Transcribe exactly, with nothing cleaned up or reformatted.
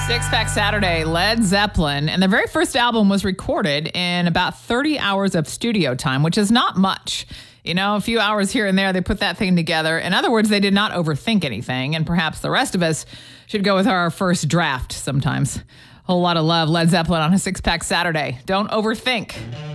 Six Pack Saturday, Led Zeppelin, and their very first album was recorded in about thirty hours of studio time, which is not much. You know, a few hours here and there, they put that thing together. In other words, they did not overthink anything, and perhaps the rest of us should go with our first draft sometimes. Whole lot of love, Led Zeppelin on a Six Pack Saturday. Don't overthink.